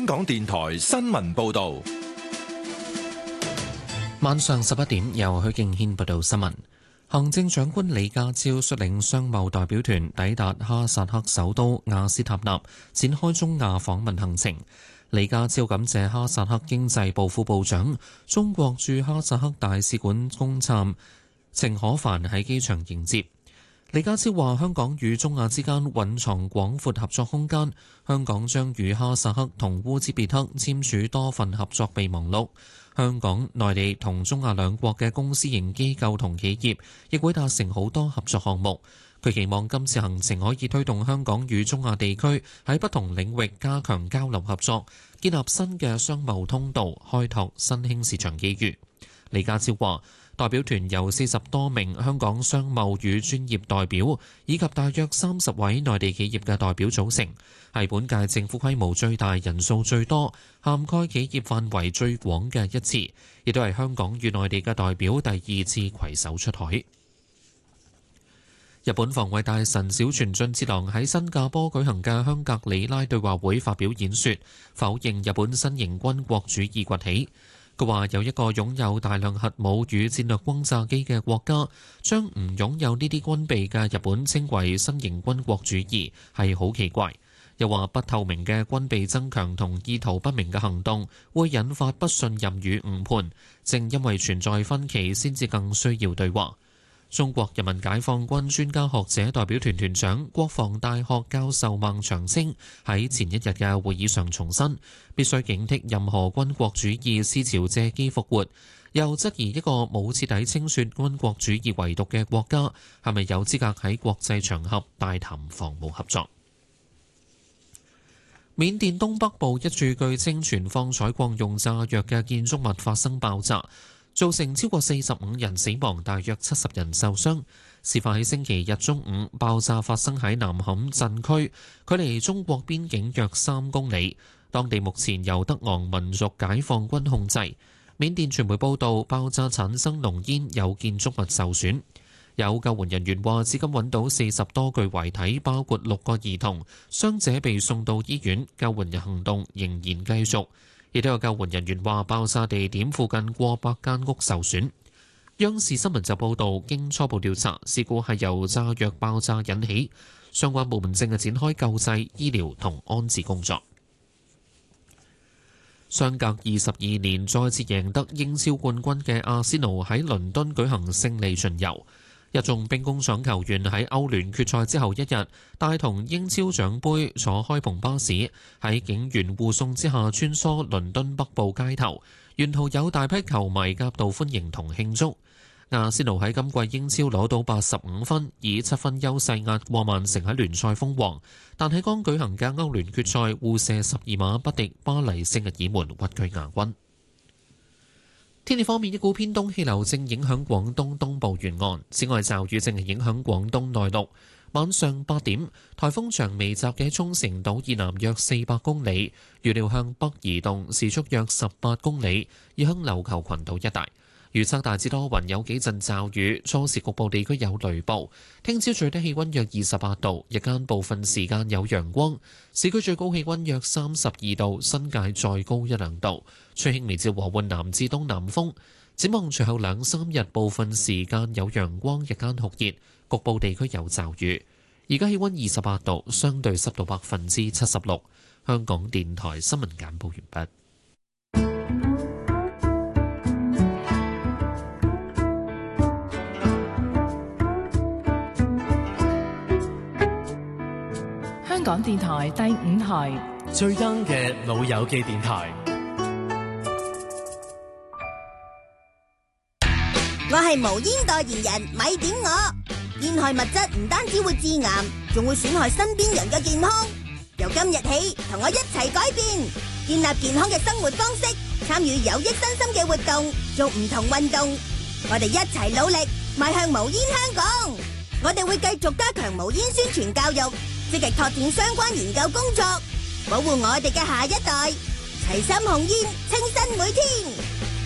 港電台新聞報道。 晚上11點，由許敬軒報道新聞。行政長官李家超率領商貿代表團抵達哈薩克首都亞斯塔納，展開中亞訪問行程。李家超感謝哈薩克經濟部副部長、中國駐哈薩克大使館公參程可凡喺機場迎接。李家超話：香港與中亞之間蘊藏廣闊合作空間，香港將與哈薩克同烏茲別克簽署多份合作備忘錄。香港、內地同中亞兩國嘅公私營機構同企業亦會達成好多合作項目。佢期望今次行程可以推動香港與中亞地區喺不同領域加強交流合作，建立新嘅商貿通道，開拓新興市場機遇。李家超話：代表團由40多名香港商貿與專業代表，以及大約30位內地企業嘅代表組成，係本屆政府規模最大、人數最多、涵蓋企業範圍最廣嘅一次，亦都係香港與內地嘅代表第2次攜手出海。日本防衛大臣小泉進次郎喺新加坡舉行嘅香格里拉對話會發表演說，否認日本新型軍國主義崛起。佢話：有一個擁有大量核武與戰略轟炸機嘅國家，將唔擁有呢啲軍備嘅日本稱為新型軍國主義，係好奇怪。又話不透明嘅軍備增強同意圖不明嘅行動，會引發不信任與誤判。正因為存在分歧，先至更需要對話。中國人民解放軍專家學者代表團團長、國防大學教授孟長青喺前一日嘅會議上重申，必須警惕任何軍國主義思潮借機復活，又質疑一個冇徹底清算軍國主義遺毒嘅國家係咪有資格喺國際場合大談防務合作。緬甸東北部一處據稱存放採礦用炸藥嘅建築物發生爆炸，造成超過45人死亡，大約70人受傷。事發喺星期日中午，爆炸發生喺南坎鎮區，距離中國邊境約3公里。當地目前由德昂民族解放軍控制。緬甸傳媒報道，爆炸產生濃煙，有建築物受損。有救援人員話，至今揾到40多具遺體，包括6個兒童，傷者被送到醫院，救援行動仍然繼續。亦都有救援人員話，爆炸地點附近過百間屋受損。央視新聞就報道，經初步調查，事故係由炸藥爆炸引起，相關部門正係展開救濟、醫療同安置工作。相隔22年再次贏得英超冠軍嘅阿仙奴喺倫敦舉行勝利巡遊。一眾兵工廠球員喺歐聯決賽之後一日，帶同英超獎杯坐開篷巴士，喺警員護送之下穿梭倫敦北部街頭，沿途有大批球迷夾道歡迎同慶祝。阿仙奴喺今季英超攞到85分，以7分優勢壓過曼城喺聯賽封王，但喺剛舉行嘅歐聯決賽互射12碼不敵巴黎聖日耳門，屈居亞軍。天氣方面，一股偏東氣流正影響廣東東部沿岸，此外驟雨正係影響廣東內陸。晚上8點，颱風長尾集結沖繩島以南約400公里，預料向北移動，時速約18公里，移向琉球群島一帶。預測大致多雲，有幾陣驟雨，初時局部地區有雷暴。聽朝最低氣溫約28度，日間部分時間有陽光。市區最高氣溫約32度，新界再高1-2度。吹輕微至和緩南至東南風。展望隨後2-3日，部分時間有陽光，日間酷熱，局部地區有驟雨。而家氣溫28度，相對濕度76%。香港電台新聞簡報完畢。 香港電台第5台最 young 嘅老友記電台。 我係無煙代言人，咪點我。煙害物質唔單止會致癌，仲會損害身邊人嘅健康。由今日起，同我一齊改變，建立健康嘅生活方式，參與有益身心嘅活動，做唔同運動。我哋一齊努力，邁向無煙香港。我哋會繼續加強無煙宣傳教育，積極拓展相關研究工作，保護我哋嘅下一代，齊心控煙，清新每天。